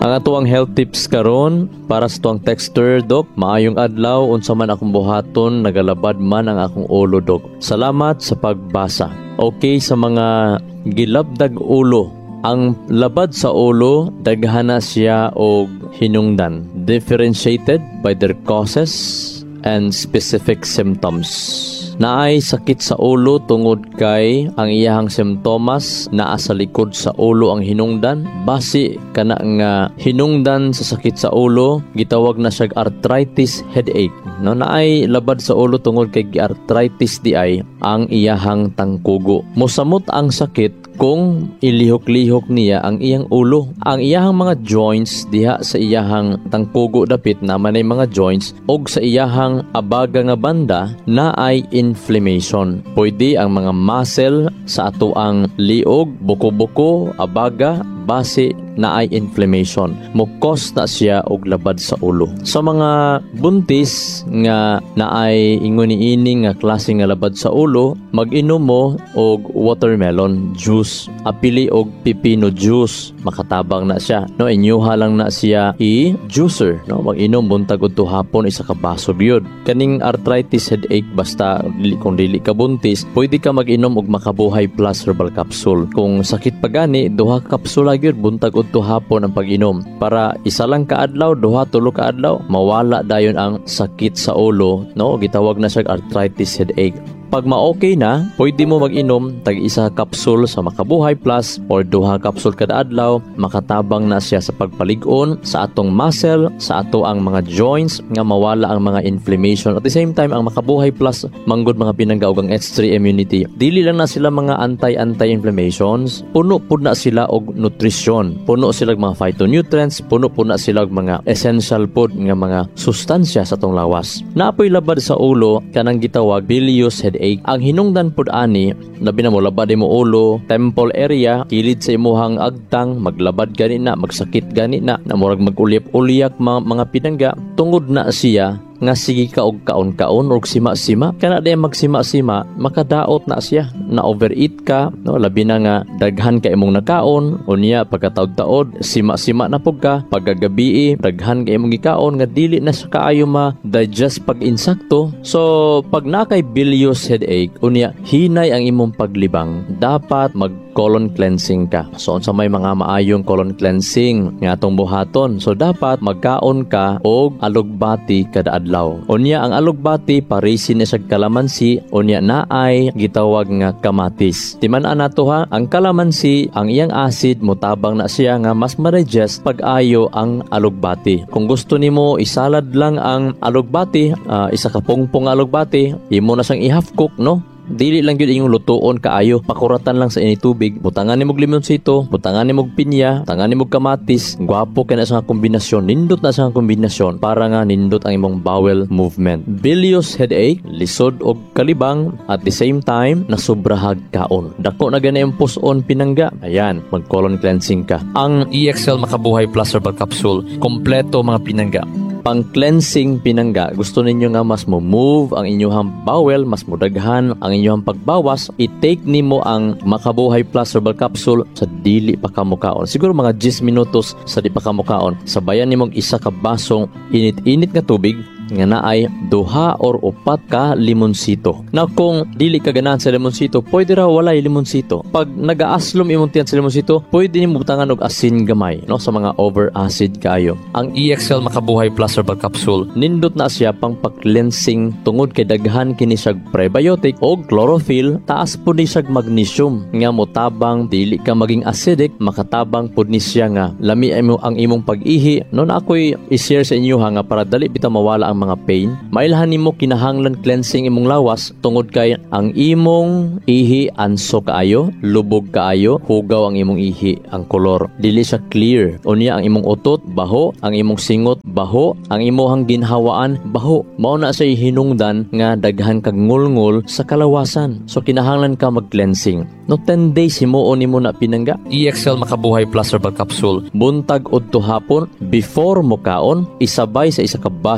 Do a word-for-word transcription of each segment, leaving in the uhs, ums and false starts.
Ang atuang health tips karon para sa tuang texter, Dok. Maayong adlaw, unsa man akong buhaton, nagalabad man ang akong ulo, Dok. Salamat sa pagbasa. Okay, sa mga gilabdag ulo, ang labad sa ulo, daghana siya og hinungdan, differentiated by their causes and specific symptoms. Naay sakit sa ulo tungod kay ang iyahang simptomas naa sa likod sa ulo ang hinungdan. Basi kana nga hinungdan sa sakit sa ulo, gitawag na siyang arthritis headache. No, naay labad sa ulo tungod kay arthritis di ay ang iyahang tangkugo. Mosamot ang sakit kung ilihok-lihok niya ang iyang ulo. Ang iyahang mga joints diha sa iyahang tangkugo dapit na manay mga joints og sa iyahang abaga nga banda na ay inflammation. Pwede ang mga muscle sa atoang liog, buko-buko, abaga, base na ay inflammation. Mukos na siya og labad sa ulo. Sa mga buntis nga naay ingon niini nga klase nga labad sa ulo, mag-inom mo og watermelon juice, apili og pipino juice, makatabang na siya. No, inyuha lang na siya i-juicer. No, mag-inom buntag udto hapon isa ka baso gyud. Kaning arthritis headache basta dili kung dili ka buntis, pwede ka mag-inom og Makabuhay Plus herbal capsule. Kung sakit pa gani, duha ka kapsula gyud buntag udto hapon ang pag-inom para isa lang ka adlaw, duha tulo ka adlaw mawala dayon ang sakit sa ulo. No, gitawag na siya arthritis headache. Pag ma-okay na, pwede mo mag-inom tag isa kapsul sa Makabuhay Plus or duha kapsul kada adlaw, makatabang na siya sa pagpalig-on sa atong muscle, sa ato ang mga joints nga mawala ang mga inflammation. At the same time, ang Makabuhay Plus manggod mga pinangga og ang H three immunity. Dili lang na sila mga anti-anti-inflammations, puno pud na sila og nutrisyon, puno sila og mga phytonutrients, puno pud na sila og mga essential food nga mga sustansya sa atong lawas. Naapoy labad sa ulo kanang gitawag bilious headache. Ang hinungdan pud ani, labi na mo labad mo ulo, temple area, kilid sa imuhang agtang, maglabad gani na, magsakit gani na, namurag mag-ulyap-ulyak mga, mga pinangga, tungod na siya nga sige ka og kaon-kaon og sima-sima. Kana day magsima-sima, makadaot na siya, na overeat ka, no, labi na nga daghan ka imong nakaon, unya pagkataod-taod sima-sima na pug ka, pagagabi daghan ka imong gikaon nga dili na sa kaayo ma-digest pag insakto. So pag nakay bilious headache, unya hinay ang imong paglibang, dapat mag colon cleansing ka. So unsa may mga maayong colon cleansing nga atong buhaton, so dapat magkaon ka og alugbati kada adlaw. Unya ang alugbati parisin sa kalamansi, unya naay gitawag nga kamatis. Timan-an nato ha, ang kalamansi ang iyang acid motabang na siya nga mas ma-digest pag ayo ang alugbati. Kung gusto nimo isalad lang ang alugbati, uh, isa ka pungpong alugbati, imo na siyang i-half cook, no? Dili lang yun inyong lutuon kaayo, pakuratan lang sa init tubig, butangan ni mog limonsito, butangan ni mog pinya, butangan ni mog kamatis, gwapo kaya na sa kombinasyon, nindot na sa kombinasyon para nga nindot ang imong bowel movement. Bilious headache, lisod og kalibang, at the same time nasubrahag kaon. Dako na gani ang puson pinangga. Ayan, mag colon cleansing ka. Ang E X L Makabuhay Plus Herbal Capsule, kompleto mga pinangga. Pang cleansing pinangga, gusto ninyo nga mas mo move ang inyong bowel, mas mudaghan ang inyong pagbawas, i-take nimo ang Makabuhay Plus Herbal Capsule sa dili pa kamukaon. Siguro mga ten minutos sa di pa kamukaon. Sabayan nimong isa ka basong init-init nga tubig nga naay duha or upat ka limonsito. Na kung dili ka ganahan sa limonsito, pwede ra walay limonsito. Pag nagaaslom imong tiyan sa limonsito, pwede nimo butangan og asin gamay, no, sa mga over acid kayo. Ang E X L Makabuhay Plus Herbal Capsule, nindot na siya pang pag-cleansing tungod kay daghan kini siya prebiotic o chlorophyll, taas pud ni siya magnesium nga motabang dili ka maging acidic, makatabang pud ni siya nga lami imo ang imong pag-ihi. No, na ako'y i-share sa inyo ha, nga para dali bitaw mawala ang mga pain, mailhan nimo kinahanglan cleansing imong lawas tungod kay ang imong ihi anso kaayo, lubog kaayo, hugaw ang imong ihi, ang kolor dili siya clear. Unya ang imong utot baho, ang imong singot baho, ang imong ginhawaan baho. Mao na sa hinungdan nga daghan kag ngulngul sa kalawasan. So kinahanglan ka mag-cleansing. No, ten days himuon nimo na pinangga. E X L Makabuhay Plus Herbal Capsule, buntag udto hapon before mo kaon, isabay sa isa ka basong init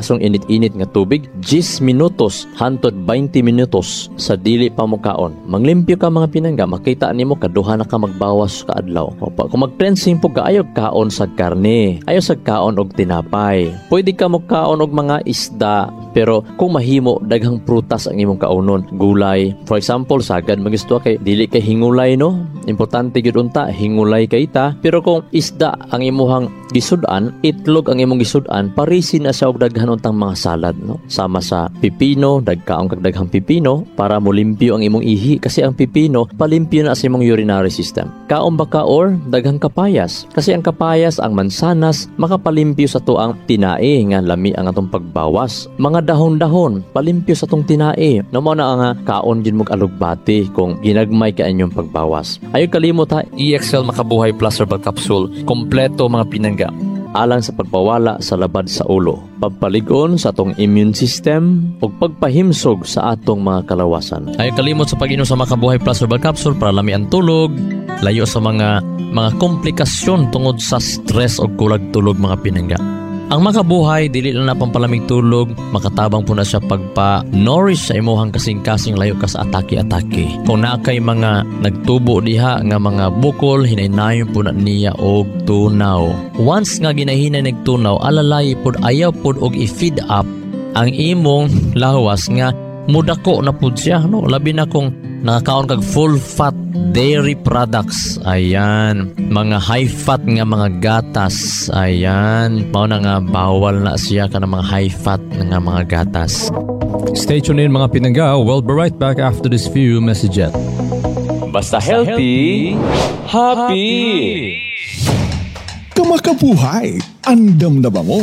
init nga tubig ten minutos hantod twenty minutos sa dili pa mo kaon. Manglimpyo ka mga pinangga, makita nimo kaduha na ka magbawas ka adlaw. Opa, kung mag-cleansing po ka, ayaw kaon sa karne, ayaw sa kaon og tinapay. Pwede ka mo kaon og mga isda, pero kung mahimo daghang prutas ang imong kaonon, gulay. For example, sagad magisto kay dili kay hingulay no. Importante gyud unta hingulay kay ta, pero kung isda ang imuhang gisud-an, itlog ang imong gisud-an, parisin na siya og daghan untang mga salad no. Sama sa pipino, dagkaon kag daghang pipino para mo limpyo ang imong ihi, kasi ang pipino palimpyo na sa imong urinary system. Kaon ba ka or daghang kapayas, kasi ang kapayas, ang mansanas makapalimpyo sa tuang tinae nga lami ang atong pagbawas. Mga dahon-dahon palimpyo sa tong tinae. No mo na nga kaon gyud mog alugbati kung ginagmay ka inyong pagbawas. Ayo kalimot ha, E X L Makabuhay Plus Herbal Capsule, kompleto mga pinangga, alang sa pagpawala sa labad sa ulo, pagpaligon sa atong immune system, ug pagpahimsog sa atong mga kalawasan. Ay kalimot sa pag-inom sa Makabuhay Plus Herbal Capsule para lami ang tulog, layo sa mga mga komplikasyon tungod sa stress o kulag tulog mga pinangga. Ang Makabuhay dili lang na pampalamig tulog, makatabang po na siya pagpa-nourish sa imuhang kasing-kasing, layo ka sa atake-atake. Kung na kay mga nagtubo diha nga mga bukol, hinaynayon po na niya og tunaw. Once nga ginahinay nagtunaw, alalay pod ayaw pod og i-feed up ang imong lawas nga mudako na pud siya no. Labi na kung nakakaon kag full fat dairy products, ayan, mga high fat nga mga gatas, ayan, mao na nga bawal na siya ka ng mga high fat nga mga gatas. Stay tuned in mga pinangga. We'll be right back after this few messages. Basta healthy, happy. Kamakabuhay, andam na ba mo?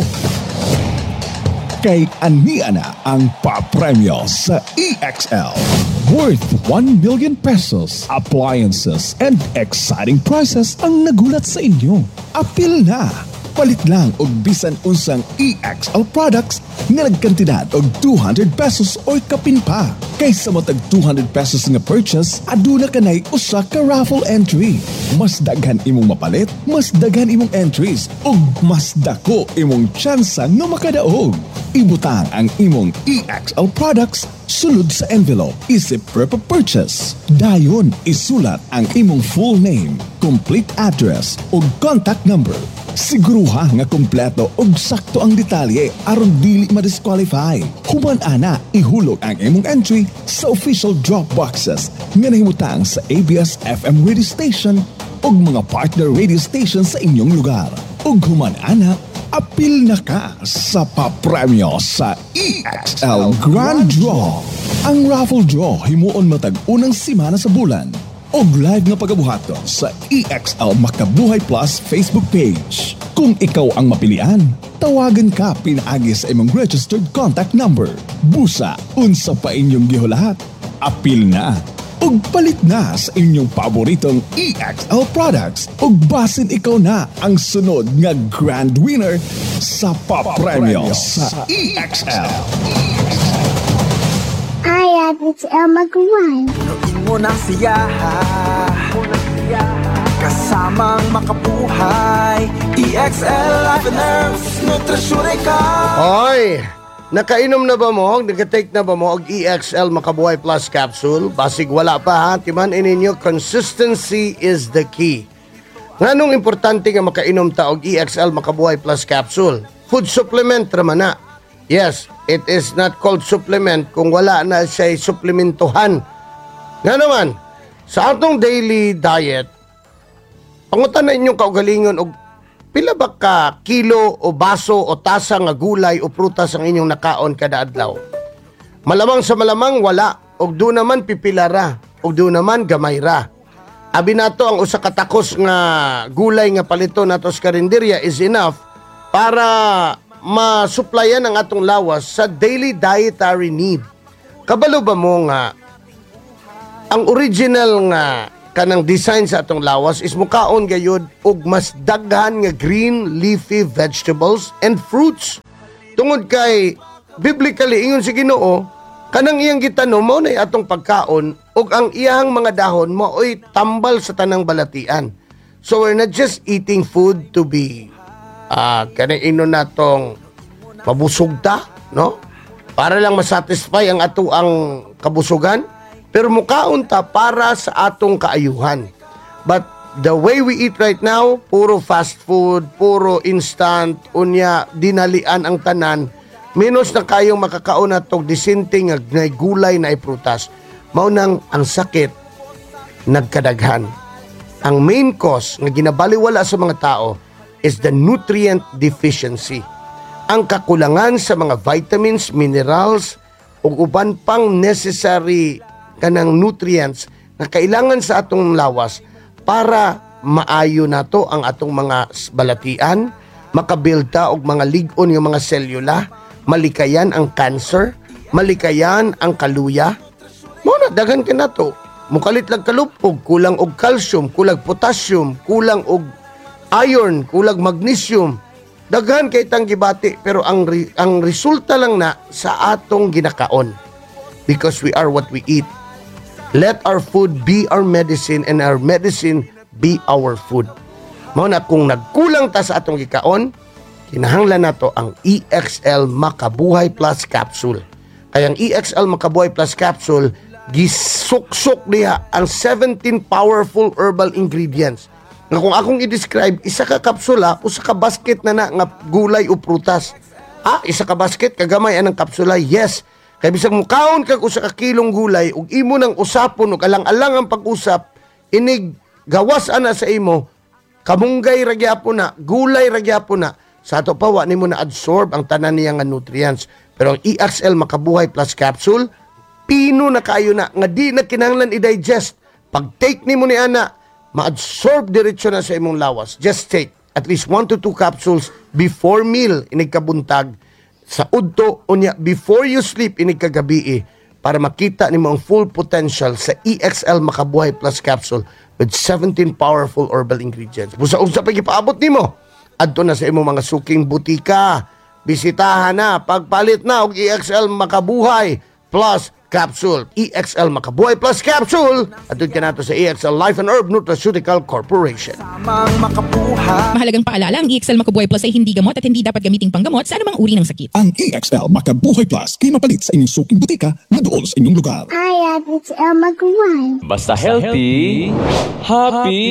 Kay ania na ang papremyo sa E X L. Worth one million pesos, appliances, and exciting prizes ang nagulat sa inyo. Apil na! Palit lang og bisan unsang E X L products nga nagkantidad og two hundred pesos or kapin pa. Kaysa mo tag two hundred pesos nga purchase, aduna kanay usa ka raffle entry. Mas daghan imong mapalit, mas daghan imong entries, ug mas dako imong tsansa nga makadaog. Ibutang ang imong E X L products sulod sa envelope isip per purchase. Dayon isulat ang imong full name, complete address ug contact number. Siguruha nga kompleto ug sakto ang detalye aron dili ma-disqualify. Human ana ihulog ang imong entry sa official drop boxes nga nahimutang sa A B S F M radio station ug mga partner radio station sa inyong lugar. Ug human ana, apil na ka sa papremyo sa E X L Grand Draw. Ang raffle draw himuon matag unang simana sa bulan. Og live nga pagabuhaton sa E X L Makabuhay Plus Facebook page. Kung ikaw ang mapilian, tawagan ka pinaagi sa imong registered contact number. Busa, unsa pa inyong gihulahat. Apil na! Ug palit na sa inyong paboritong E X L products. Ug basin ikaw na ang sunod nga grand winner sa papremyo sa E X L. Hi, it's El Magwan. Punuin mo ng siyaha, kasamang makabuhay. E X L Life and Herbs Nutrition ka. Hoy! Nakainom na ba mo? Nag-take na ba mo og E X L Makabuhay Plus Capsule? Basig wala pa ha, timan ininyo, consistency is the key. Nganong importante nga makainom ta og E X L Makabuhay Plus Capsule? Food supplement raman na. Yes, it is not called supplement kung wala na siya suplementuhan. Nga naman, sa atong daily diet, pangutan na inyong kaugalingon og pila ba ka kilo o baso o tasa nga gulay o prutas ang inyong nakaon kada adlaw? Malamang sa malamang wala, og do naman pipila ra, og do naman gamay ra. Abi nato ang usa ka takos nga gulay nga palito nato sa karinderya is enough para masuplayan ang atong lawas sa daily dietary need. Kabalo ba mo nga ang original nga kanang design sa atong lawas is mukaon gayud og mas daghan nga green leafy vegetables and fruits. Tungod kay biblically ingon si Ginoo, kanang iyang gitanom mao nay atong pagkaon ug ang iyang mga dahon maoy tambal sa tanang balatian. So we're not just eating food to be uh, kanang ino natong mabusog ta, no? Para lang masatisfy ang ato ang kabusugan, pero mukaon ta para sa atong kaayuhan. But the way we eat right now, puro fast food, puro instant, unya dinalian ang tanan, minus na kayong makakaon na tog disinting na gulay na prutas. Mao nang ang sakit nagkadaghan. Ang main cause nga ginabaliwala sa mga tao is the nutrient deficiency. Ang kakulangan sa mga vitamins, minerals, ug uban pang necessary kanang nutrients na kailangan sa atong lawas para maayo nato ang atong mga balatian, makabilta og mga lig-on nga mga selula, malikayan ang cancer, malikayan ang kaluya. Mao na daghan ka nato. Mukalit lang kalupog, kulang og calcium, kulang potassium, kulang og iron, kulang magnesium. Daghan kay tang gibati, pero ang re, ang resulta lang na sa atong ginakaon. Because we are what we eat. Let our food be our medicine and our medicine be our food. Mao na kung nagkulang ta sa atong gikaon, kinahanglan nato ang E X L Makabuhay Plus Capsule. Kaya ang E X L Makabuhay Plus Capsule gisuksok diha ang seventeen powerful herbal ingredients. Nga kung akong i-describe, isa ka kapsula, usa ka basket na na nga gulay o prutas. Ah, isa ka basket, kagamay anang kapsula, yes. Kaya bisag mukaon kag usa ka kilong gulay, ug imo nang usapon, ug alang-alang ang pag-usap, inig gawas ana sa imo, kamunggay ragyapon na, gulay ragyapon na, sa ato pa, wa nimo na absorb ang tanan niya nga nutrients. Pero ang E X L Makabuhay Plus Capsule, pino na kayo na, nga di na kinahanglan i-digest. Pag-take nimo ni ana, ma-absorb diretso na sa imong lawas. Just take at least one to two capsules before meal inig kabuntag, sa udto unya before you sleep inig kagabi, para makita nimo ang full potential sa E X L Makabuhay Plus Capsule with seventeen powerful herbal ingredients. Busa-usa pa gipaabot nimo adto na sa imong mga suking butika. Bisitahan na, pagpalit na og E X L Makabuhay Plus Capsule. E X L Makabuhay Plus Capsule. Atun ka nato sa E X L Life and Herb Nutraceutical Corporation. Tamang makabuhay. Mahalagang paalala, ang E X L Makabuhay Plus ay hindi gamot at hindi dapat gamiting panggamot sa anumang uri ng sakit. Ang E X L Makabuhay Plus kay mapalit sa inyong suking butika na doon sa inyong lugar. I have H L Magaway. Basta healthy, happy!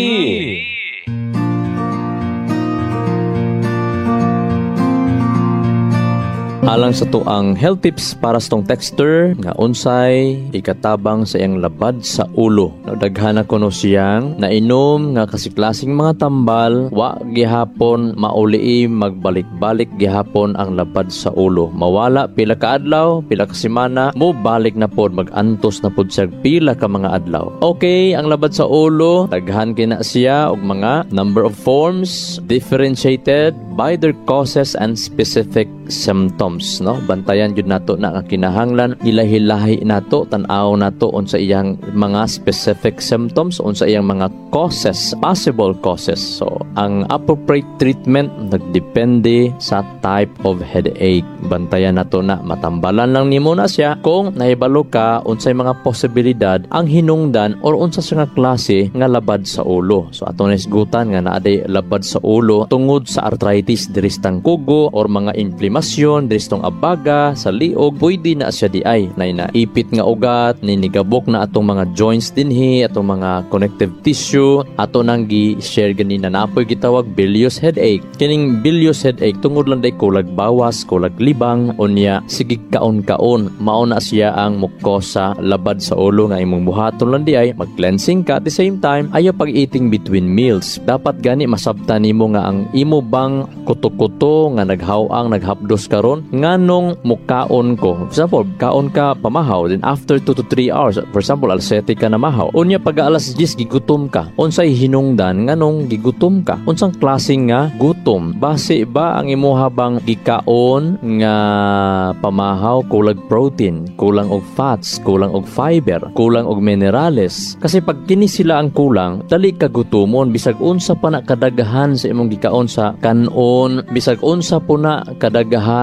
Alang sa to ang health tips para sa tong texter nga unsay ikatabang sa iyang labad sa ulo. Daghan ko no siyang nainom nga kasi klaseng mga tambal, wa gihapon mauli magbalik-balik gihapon ang labad sa ulo. Mawala pila ka adlaw, pila ka semana, mo balik na pod, magantos na pod siya pila ka mga adlaw. Okay, ang labad sa ulo, daghan kina siya og mga number of forms, differentiated by their causes and specific symptoms, no? Bantayan jud nato na ang kinahanglan, ilahi-lahi nato, tan-aw nato unsa iyang mga specific symptoms, unsa iyang mga causes, possible causes. So ang appropriate treatment nagdepende sa type of headache. Bantayan nato na matambalan lang nimo na siya kung nahibalo ka unsay mga posibilidad ang hinungdan or unsa sa nga klase nga labad sa ulo. So ato na isgutan nga naaday labad sa ulo tungod sa arthritis diri sa tangkugo or mga inflamasyon diri sa abaga sa liog, pwede na siya di ay na naipit nga ugat, ninigabok na atong mga joints dinhi, atong mga connective tissue, ato nang gi-share ganina napoy gitawag bilious headache. Kining bilious headache tungod lang day kulag bawas, kulag libang, unya sige kaon-kaon, mao na siya ang mukosa labad sa ulo nga imong buhaton lang di ay mag-cleansing ka at the same time ayo pag-eating between meals. Dapat gani masabtan nimo nga ang imo bang kuto-kuto nga naghawang naghapdos karon nganong mukaon ko. For example, kaon ka pamahaw, then after two to three hours, for example, alas siyete ka na mahaw. Unya pag alas diyes gigutom ka. Unsay hinungdan nganong gigutom ka? Unsang klaseng nga gutom? Base ba ang imo habang gikaon nga pamahaw kulang protein, kulang og fats, kulang og fiber, kulang og minerales? Kasi pag kini sila ang kulang, dali ka gutomon bisag unsa pa na kadagahan sa imong gikaon sa kanon, bisag unsa po na kadagahan ka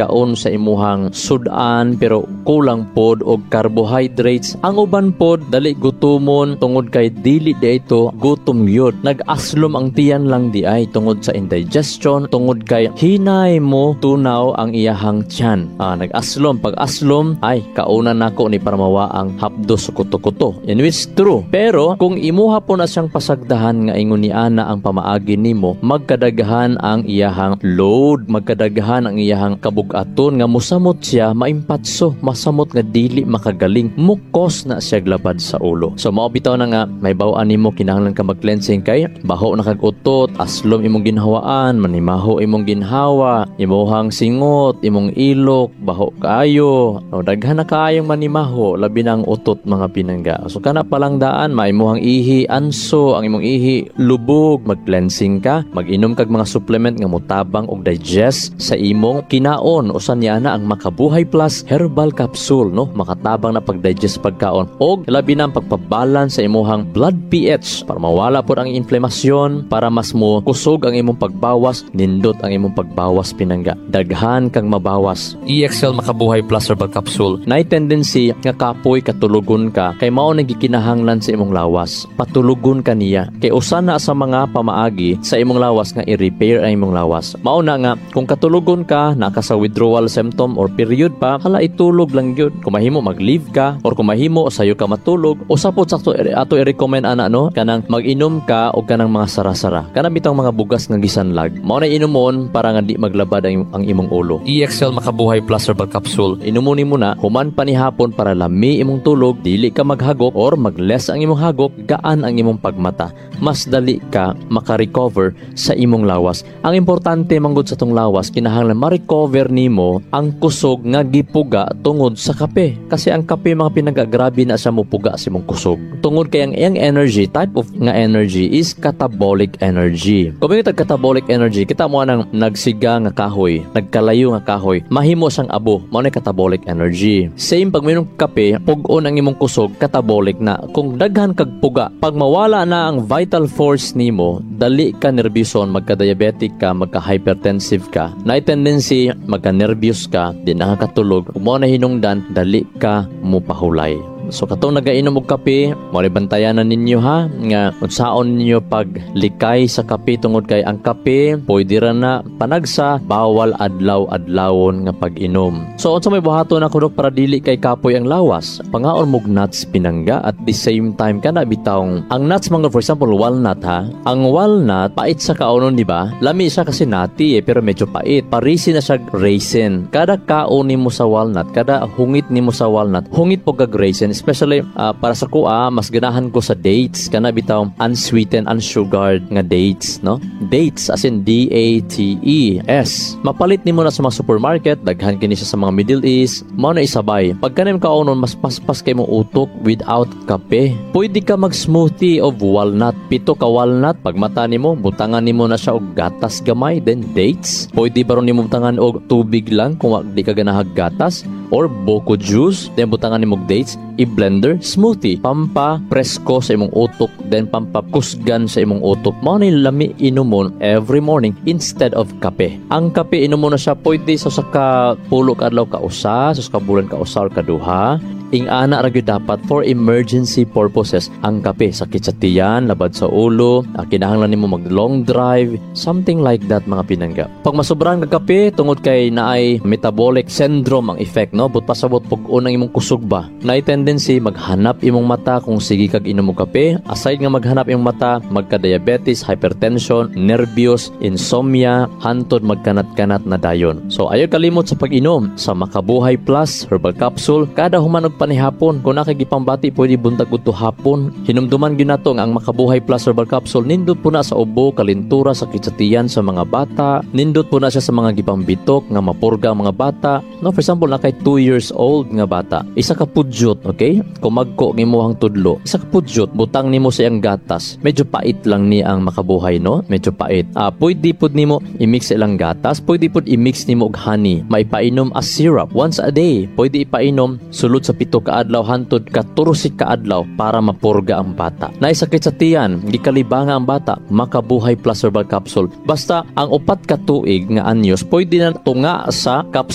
pagkaon sa imuhang sudan pero kulang pod og carbohydrates. Ang uban pod dali gutomon tungod kay dili di ito gutom yun. Nag-aslom ang tiyan lang di ay tungod sa indigestion, tungod kay hinay mo tunaw ang iyahang tiyan. Ah, nag-aslom. Pag aslom ay kauna nako ni para mawa ang hapdo sa kuto-kuto. In which true. Pero kung imuha po na siyang pasagdahan nga ingon ni ana ang pamaagi nimo, magkadaghan ang iyahang load, magkadaghan ang iyahang kabugaton nga musamot siya maimpatso, masamot nga dili makagaling, mukos na siya glabad sa ulo. So mao bitaw na nga may bawaan nimo kinahanglan ka mag-cleansing kay baho na kag utot, aslom imong ginhawaan, manimaho imong ginhawa, imuhang singot, imong ilok, baho kaayo. No, daghan na kaayong manimaho labi na ang utot mga pinangga. So kana palang daan maimuhang ihi anso, ang imong ihi lubog, mag-cleansing ka, mag-inom kag mga supplement nga motabang og digest sa imong kinaon. Usan niya na ang Makabuhay Plus Herbal Capsule, no? Makatabang na pag-digest pagkaon og labi na ang pagpabalance sa imuhang blood pH para mawala po ang inflamasyon, para mas mo kusog ang imong pagbawas, nindot ang imong pagbawas pinangga. Daghan kang mabawas. E X L Makabuhay Plus Herbal Capsule na tendency nga kapoy katulugon ka kay mao nang gikinahanglan sa imong lawas. Patulugon ka niya kay usa na sa mga pamaagi sa imong lawas nga i-repair ang imong lawas. Mao na nga kung katulugon ka naka sa withdrawal symptom or period pa, hala itulog lang gyud. Kung mahimo mag-leave ka or kung mahimo sayo ka matulog, usa pod sakto ato i-recommend ana no kanang mag-inom ka og kanang mga sara-sara. Kana bitang mga bugas nga gisanlag. Mao na inumon para nga di maglabad ang, ang imong ulo. E X L Makabuhay Plus Herbal Capsule. Inumon nimo na human pa ni hapon para lami imong tulog, dili ka maghagok or mag-less ang imong hagok, gaan ang imong pagmata. Mas dali ka maka-recover sa imong lawas. Ang importante manggod sa tong lawas, kinahanglan ma-recover nimo ang kusog nga gipuga tungod sa kape. Kasi ang kape mga pinagagrabe na sa mupuga sa imong kusog. Tungod kay ang iyang energy, type of nga energy is catabolic energy. Kung may catabolic energy, kita mo nang nagsiga nga kahoy, nagkalayo nga kahoy, mahimo siyang abo, mao na catabolic energy. Same pag mayroong kape, pugon ang imong kusog, catabolic na. Kung daghan kag puga, pag mawala na ang vital force nimo, dali ka nervyoson, magka-diabetic ka, magka-hypertensive ka, na tendency magka-nervyos ka, di nakakatulog, kung mo na hinungdan, dali ka mupahulay. So katong nagainom og kape, mo bantayan na ninyo ha nga unsaon ninyo paglikay sa kape tungod kay ang kape pwede ra na panagsa, bawal adlaw-adlawon nga pag-inom. So unsa may buhaton ako dok para dili kay kapoy ang lawas? Pangaon mog nuts pinangga at the same time kana bitawng ang nuts mga for example walnut ha. Ang walnut pait sa kaonon di ba? Lami siya kasi nati eh, pero medyo pait. Parisi na siya raisin. Kada kaon nimo sa walnut, kada hungit nimo sa walnut, hungit po kag raisin. Especially uh, para sa kuha, mas ganahan ko sa dates. Kana bitaw unsweetened, unsugared nga dates, no? Dates as in D A T E S. Mapalit nimo na sa mga supermarket, daghan kini siya sa mga Middle East, mao na isabay. Pag kanim kaonon mas paspas kay mo utok without kape. Pwede ka mag-smoothie of walnut. Pito ka walnut, pag mata nimo, butangan nimo na siya og gatas gamay, then dates. Pwede baron nimo butangan og tubig lang kung di ka ganahag gatas, or boko juice, then butangan nimo og dates. I-blender, smoothie, pampa presko sa imong utok, then pampa kusgan sa imong utok. Mao ni lami inumon every morning instead of kape. Ang kape inumon na siya pwede sa sa ka pulo ka adlaw ka usa, sa ka bulan ka usa or kaduha. Ing ana ra gyud dapat for emergency purposes ang kape. Sakit sa tiyan, labad sa ulo, ah, kinahanglan nimo mag long drive, something like that mga pinangga. Pag masobrahan ka kape tungod kay naay metabolic syndrome ang effect, no? But pasabot pug-on ang imong kusog ba. Naay tendency maghanap imong mata kung sige kag inom og kape. Aside nga maghanap imong mata, magka-diabetes, hypertension, nervyos, insomnia, hantod magkanat-kanat na dayon. So ayo kalimot sa pag-inom sa Makabuhay Plus Herbal Capsule kada human og panihapon. Kung nakagipambati pwede buntag udto hapon. Hinumduman gyud nato nga ang Makabuhay Plus Herbal Capsule nindot po na sa ubo, kalintura, sakit sa tiyan sa mga bata. Nindot po na siya sa mga gipambitok nga mapurga ang mga bata. No, for example, na kay two years old nga bata. Isa ka pudyot, okay? Kung magko ng imuhang tudlo, isa ka pudyot, butang nimo sa iyang gatas. Medyo pait lang ni ang Makabuhay, no? Medyo pait. Ah, pwede pud nimo i-mix ilang gatas, pwede pud i-mix nimo og honey. Maipainom as syrup once a day. Pwede ipainom sulod sa pito ka adlaw hantod ka turusit ka adlaw para mapurga ang bata. Naay sakit sa tiyan, gikalibanga ang bata, Makabuhay Plus Herbal Capsule. Basta ang upat ka tuig nga anyos, pwede na tunga sa capsule